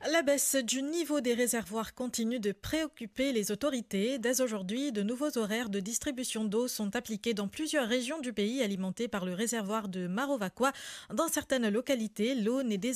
La baisse du niveau des réservoirs continue de préoccuper les autorités. Dès aujourd'hui, de nouveaux horaires de distribution d'eau sont appliqués dans plusieurs régions du pays alimentées par le réservoir de Marovacqua. Dans certaines localités, l'eau n'est